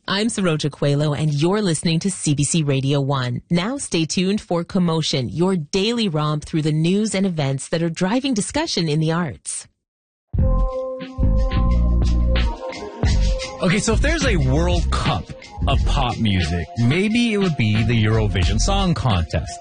I'm Saroja Coelho, and you're listening to CBC Radio 1. Now stay tuned for Commotion, your daily romp through the news and events that are driving discussion in the arts. Okay, so if there's a World Cup of pop music, maybe it would be the Eurovision Song Contest.